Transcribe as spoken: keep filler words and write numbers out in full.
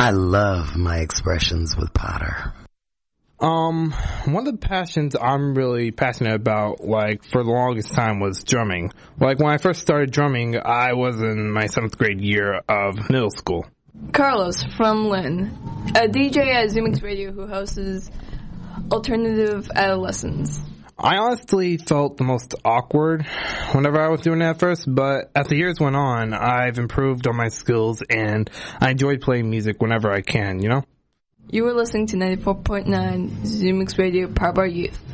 I love my expressions with Potter. Um, one of the passions I'm really passionate about, like, for the longest time was drumming. Like, when I first started drumming, I was in my seventh grade year of middle school. Carlos from Lynn, a D J at Zoomix Radio who hosts Alternative Adolescents. I honestly felt the most awkward whenever I was doing it at first, but as the years went on, I've improved on my skills, and I enjoy playing music whenever I can, you know? You were listening to ninety-four point nine Zoomix Radio, powered by youth.